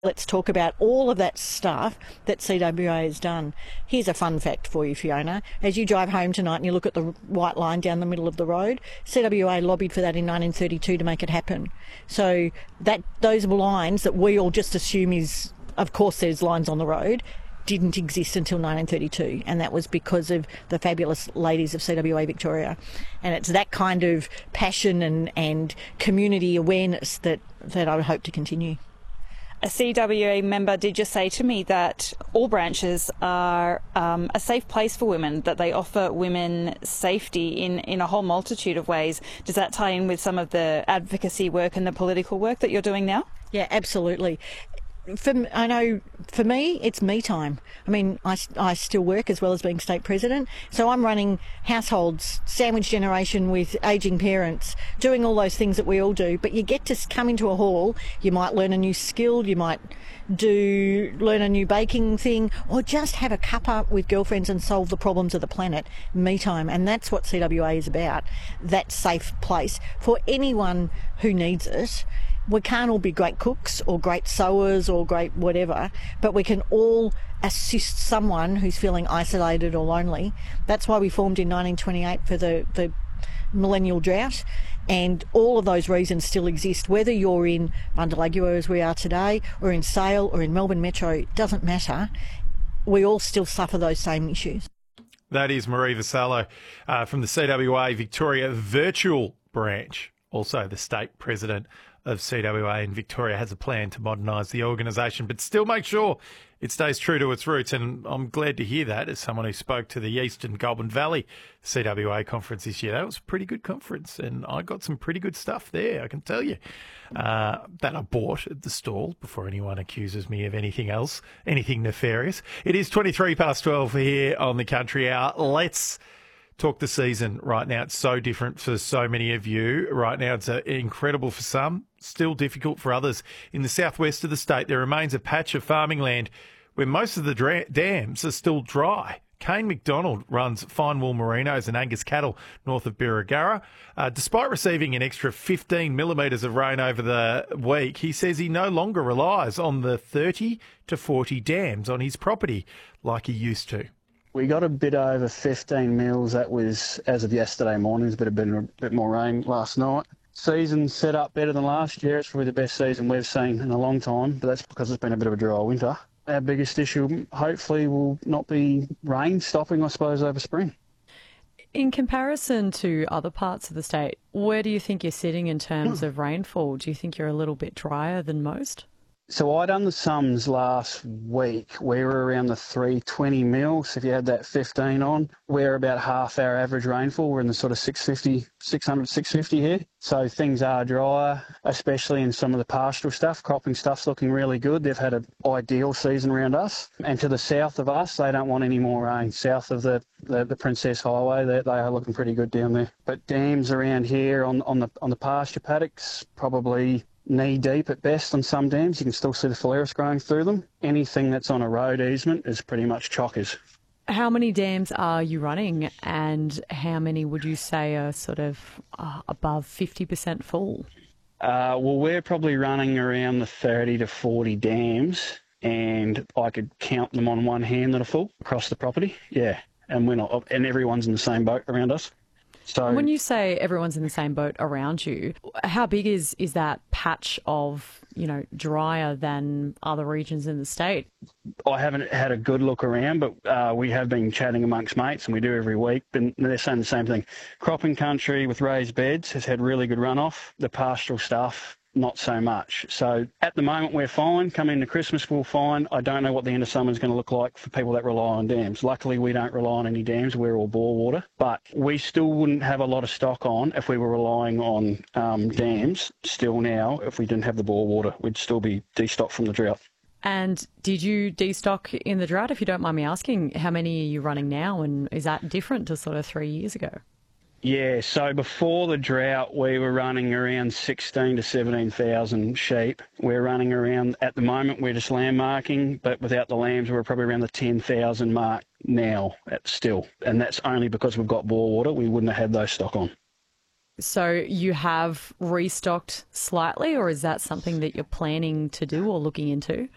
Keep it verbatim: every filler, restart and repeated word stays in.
Let's talk about all of that stuff that C W A has done. Here's a fun fact for you, Fiona. As you drive home tonight and you look at the white line down the middle of the road, C W A lobbied for that in nineteen thirty-two to make it happen. So that those lines that we all just assume is, of course there's lines on the road, didn't exist until nineteen thirty-two, and that was because of the fabulous ladies of C W A Victoria. And it's that kind of passion and, and community awareness that, that I would hope to continue. A C W A member did just say to me that all branches are um, a safe place for women, that they offer women safety in, in a whole multitude of ways. Does that tie in with some of the advocacy work and the political work that you're doing now? Yeah, absolutely. For, I know for me, it's me time. I mean, I, I still work as well as being state president, so I'm running households, sandwich generation with ageing parents, doing all those things that we all do. But you get to come into a hall, you might learn a new skill, you might do learn a new baking thing, or just have a cuppa with girlfriends and solve the problems of the planet. Me time, and that's what C W A is about, that safe place for anyone who needs it. We can't all be great cooks or great sewers or great whatever, but we can all assist someone who's feeling isolated or lonely. That's why we formed in nineteen twenty-eight for the, the millennial drought, and all of those reasons still exist. Whether you're in Bundalagua as we are today, or in Sale or in Melbourne Metro, it doesn't matter. We all still suffer those same issues. That is Marie Vassallo uh, from the C W A Victoria virtual branch, also the state president of C W A in Victoria, has a plan to modernise the organisation, but still make sure it stays true to its roots. And I'm glad to hear that as someone who spoke to the Eastern Goulburn Valley C W A conference this year. That was a pretty good conference, and I got some pretty good stuff there, I can tell you, uh, that I bought at the stall before anyone accuses me of anything else, anything nefarious. It is twenty-three past twelve here on the Country Hour. Let's talk the season right now. It's so different for so many of you. Right now it's uh, incredible for some, still difficult for others. In the southwest of the state, there remains a patch of farming land where most of the dra- dams are still dry. Kane McDonald runs Fine Wool Merinos and Angus cattle north of Birregurra. Uh, despite receiving an extra fifteen millimetres of rain over the week, he says he no longer relies on the thirty to forty dams on his property like he used to. We got a bit over fifteen mils. That was as of yesterday morning. There's a bit, a bit more rain last night. Season set up better than last year. It's probably the best season we've seen in a long time, but that's because it's been a bit of a dry winter. Our biggest issue, hopefully, will not be rain stopping, I suppose, over spring. In comparison to other parts of the state, where do you think you're sitting in terms of rainfall? Do you think you're a little bit drier than most? So I done the sums last week. We were around the three twenty mils. If you had that fifteen on, we're about half our average rainfall. We're in the sort of six fifty, six hundred, six fifty here. So things are drier, especially in some of the pastoral stuff. Cropping stuff's looking really good. They've had an ideal season around us. And to the south of us, they don't want any more rain. South of the, the, the Princess Highway, they, they are looking pretty good down there. But dams around here on, on the on the pasture paddocks, probably knee deep at best on some dams. You can still see the phalaris growing through them. Anything that's on a road easement is pretty much chockers. How many dams are you running, and how many would you say are sort of uh, above fifty percent full? Uh, well, we're probably running around the thirty to forty dams, and I could count them on one hand that are full across the property. Yeah, and we're not, and everyone's in the same boat around us. So when you say everyone's in the same boat around you, how big is, is that patch of, you know, drier than other regions in the state? I haven't had a good look around, but uh, we have been chatting amongst mates, and we do every week, and they're saying the same thing. Cropping country with raised beds has had really good runoff. The pastoral stuff, not so much. So at the moment we're fine. Coming into Christmas we're fine. I don't know what the end of summer is going to look like for people that rely on dams. Luckily we don't rely on any dams. We're all bore water. But we still wouldn't have a lot of stock on if we were relying on um, dams still now. If we didn't have the bore water, we'd still be destocked from the drought. And did you destock in the drought? If you don't mind me asking, how many are you running now, and is that different to sort of three years ago? Yeah, so before the drought, we were running around sixteen to seventeen thousand sheep. We're running around, at the moment, we're just landmarking, but without the lambs, we're probably around the ten thousand mark now, at still. And that's only because we've got bore water. We wouldn't have had those stock on. So you have restocked slightly, or is that something that you're planning to do or looking into?